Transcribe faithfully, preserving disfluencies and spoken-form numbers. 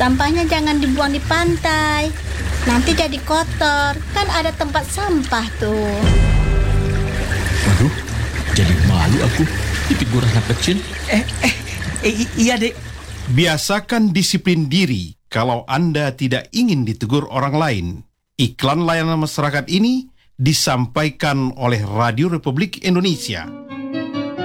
Sampahnya jangan dibuang di pantai. Nanti jadi kotor. Kan ada tempat sampah tuh. Waduh, jadi malu aku ditegur anak kecil. Eh, eh, eh iya dek. Biasakan disiplin diri kalau Anda tidak ingin ditegur orang lain. Iklan layanan masyarakat ini disampaikan oleh Radio Republik Indonesia.